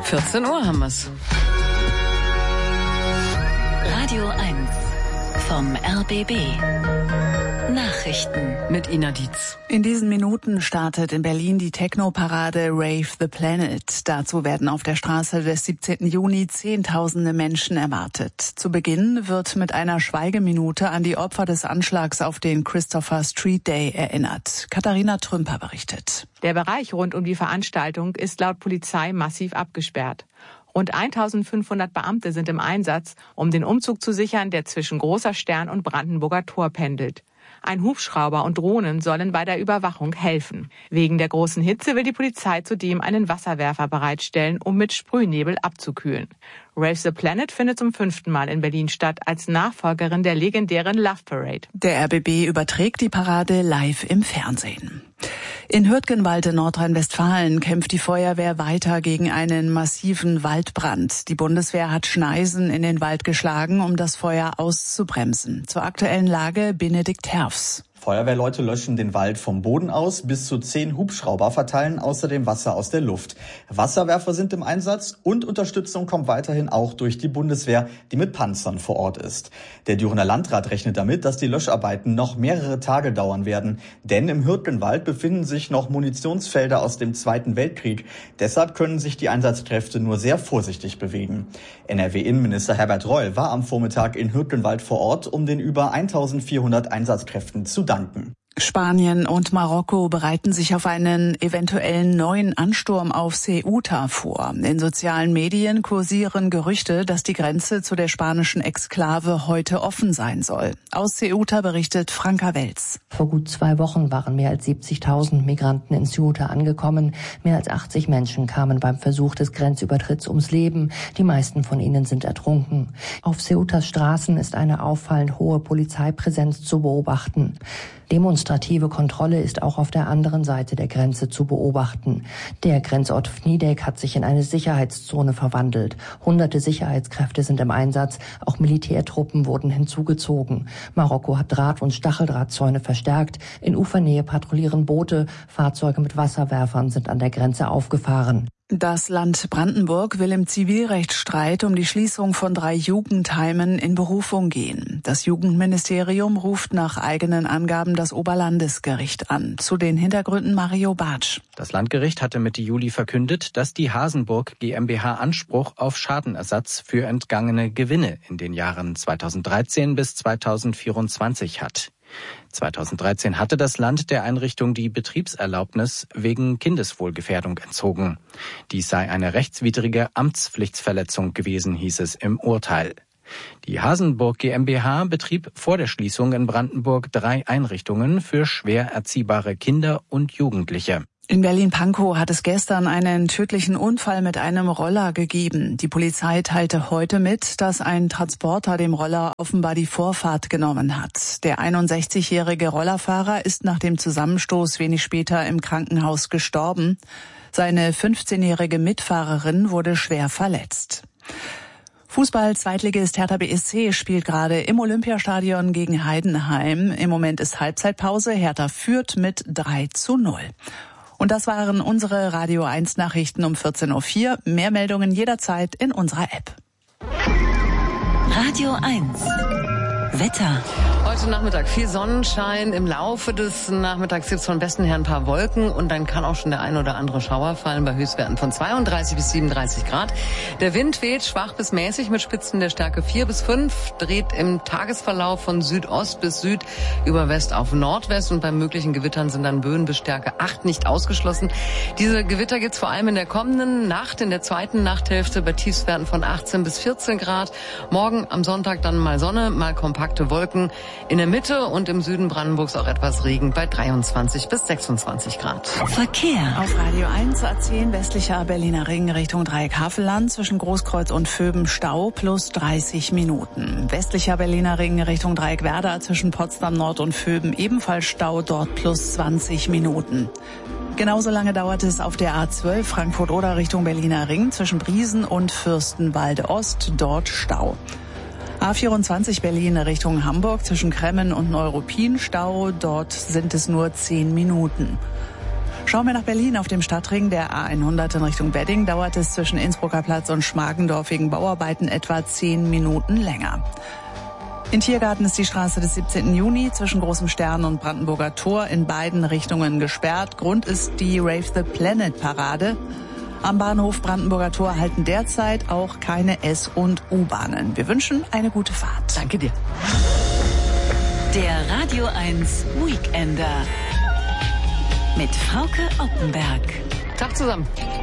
14 Uhr haben wir's. Radio 1 vom RBB. Nachrichten mit Ina Dietz. In diesen Minuten startet in Berlin die Techno-Parade Rave the Planet. Dazu werden auf der Straße des 17. Juni Zehntausende Menschen erwartet. Zu Beginn wird mit einer Schweigeminute an die Opfer des Anschlags auf den Christopher Street Day erinnert. Katharina Trümper berichtet. Der Bereich rund um die Veranstaltung ist laut Polizei massiv abgesperrt. Rund 1500 Beamte sind im Einsatz, um den Umzug zu sichern, der zwischen Großer Stern und Brandenburger Tor pendelt. Ein Hubschrauber und Drohnen sollen bei der Überwachung helfen. Wegen der großen Hitze will die Polizei zudem einen Wasserwerfer bereitstellen, um mit Sprühnebel abzukühlen. Rave the Planet findet zum 5. Mal in Berlin statt, als Nachfolgerin der legendären Love Parade. Der RBB überträgt die Parade live im Fernsehen. In Hürtgenwald in Nordrhein-Westfalen kämpft die Feuerwehr weiter gegen einen massiven Waldbrand. Die Bundeswehr hat Schneisen in den Wald geschlagen, um das Feuer auszubremsen. Zur aktuellen Lage Benedikt Herfs. Feuerwehrleute löschen den Wald vom Boden aus, bis zu 10 Hubschrauber verteilen außerdem Wasser aus der Luft. Wasserwerfer sind im Einsatz und Unterstützung kommt weiterhin auch durch die Bundeswehr, die mit Panzern vor Ort ist. Der Dürener Landrat rechnet damit, dass die Löscharbeiten noch mehrere Tage dauern werden. Denn im Hürtgenwald befinden sich noch Munitionsfelder aus dem Zweiten Weltkrieg. Deshalb können sich die Einsatzkräfte nur sehr vorsichtig bewegen. NRW-Innenminister Herbert Reul war am Vormittag in Hürtgenwald vor Ort, um den über 1400 Einsatzkräften zu danken. Spanien und Marokko bereiten sich auf einen eventuellen neuen Ansturm auf Ceuta vor. In sozialen Medien kursieren Gerüchte, dass die Grenze zu der spanischen Exklave heute offen sein soll. Aus Ceuta berichtet Franka Welz. Vor gut 2 Wochen waren mehr als 70.000 Migranten in Ceuta angekommen. Mehr als 80 Menschen kamen beim Versuch des Grenzübertritts ums Leben. Die meisten von ihnen sind ertrunken. Auf Ceutas Straßen ist eine auffallend hohe Polizeipräsenz zu beobachten. Demonstrative Kontrolle ist auch auf der anderen Seite der Grenze zu beobachten. Der Grenzort Vnidek hat sich in eine Sicherheitszone verwandelt. Hunderte Sicherheitskräfte sind im Einsatz. Auch Militärtruppen wurden hinzugezogen. Marokko hat Draht- und Stacheldrahtzäune verstärkt. In Ufernähe patrouillieren Boote. Fahrzeuge mit Wasserwerfern sind an der Grenze aufgefahren. Das Land Brandenburg will im Zivilrechtsstreit um die Schließung von 3 Jugendheimen in Berufung gehen. Das Jugendministerium ruft nach eigenen Angaben das Oberlandesgericht an. Zu den Hintergründen Mario Bartsch. Das Landgericht hatte Mitte Juli verkündet, dass die Hasenburg GmbH Anspruch auf Schadenersatz für entgangene Gewinne in den Jahren 2013 bis 2024 hat. 2013 hatte das Land der Einrichtung die Betriebserlaubnis wegen Kindeswohlgefährdung entzogen. Dies sei eine rechtswidrige Amtspflichtsverletzung gewesen, hieß es im Urteil. Die Hasenburg GmbH betrieb vor der Schließung in Brandenburg 3 Einrichtungen für schwer erziehbare Kinder und Jugendliche. In Berlin-Pankow hat es gestern einen tödlichen Unfall mit einem Roller gegeben. Die Polizei teilte heute mit, dass ein Transporter dem Roller offenbar die Vorfahrt genommen hat. Der 61-jährige Rollerfahrer ist nach dem Zusammenstoß wenig später im Krankenhaus gestorben. Seine 15-jährige Mitfahrerin wurde schwer verletzt. Fußball-Zweitligist Hertha BSC spielt gerade im Olympiastadion gegen Heidenheim. Im Moment ist Halbzeitpause. Hertha führt mit 3:0. Und das waren unsere Radio 1 Nachrichten um 14:04 Uhr. Mehr Meldungen jederzeit in unserer App. Radio 1 Wetter. Heute Nachmittag viel Sonnenschein. Im Laufe des Nachmittags gibt es von besten her ein paar Wolken und dann kann auch schon der ein oder andere Schauer fallen bei Höchstwerten von 32 bis 37 Grad. Der Wind weht schwach bis mäßig mit Spitzen der Stärke 4 bis 5, dreht im Tagesverlauf von Südost bis Süd über West auf Nordwest und bei möglichen Gewittern sind dann Böen bis Stärke 8 nicht ausgeschlossen. Diese Gewitter gibt es vor allem in der kommenden Nacht, in der zweiten Nachthälfte bei Tiefstwerten von 18 bis 14 Grad. Morgen am Sonntag dann mal Sonne, mal kompakte Wolken. In der Mitte und im Süden Brandenburgs auch etwas Regen bei 23 bis 26 Grad. Verkehr. Auf Radio 1 A10 westlicher Berliner Ring Richtung Dreieck Havelland zwischen Großkreuz und Vöben Stau plus 30 Minuten. Westlicher Berliner Ring Richtung Dreieck Werder zwischen Potsdam Nord und Vöben ebenfalls Stau, dort plus 20 Minuten. Genauso lange dauert es auf der A12 Frankfurt-Oder Richtung Berliner Ring zwischen Briesen und Fürstenwalde Ost, dort Stau. A24 Berlin Richtung Hamburg zwischen Kremmen und Neuruppin Stau, dort sind es nur 10 Minuten. Schauen wir nach Berlin. Auf dem Stadtring der A100 in Richtung Wedding dauert es zwischen Innsbrucker Platz und Schmargendorf wegen Bauarbeiten etwa 10 Minuten länger. In Tiergarten ist die Straße des 17. Juni zwischen Großem Stern und Brandenburger Tor in beiden Richtungen gesperrt. Grund ist die Rave the Planet Parade. Am Bahnhof Brandenburger Tor halten derzeit auch keine S- und U-Bahnen. Wir wünschen eine gute Fahrt. Danke dir. Der Radio 1 Weekender mit Frauke Oppenberg. Tag zusammen.